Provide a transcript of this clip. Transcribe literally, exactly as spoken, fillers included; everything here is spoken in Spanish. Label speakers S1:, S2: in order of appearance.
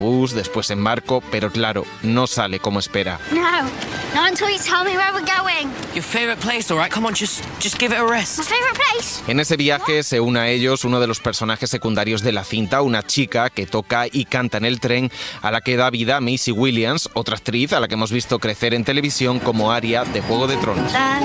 S1: bus, después en barco, pero claro, no sale como espera.
S2: No, not until you tell me where we're going.
S3: Your favorite place, all right? Come on, just just give it a rest.
S2: My favorite place?
S1: En ese viaje se une a ellos uno de los personajes secundarios de la cinta, una chica que toca y canta en el tren, a la que da vida Maisie Williams, otra actriz a la que hemos visto crecer en televisión como Arya de Juego de Tronos.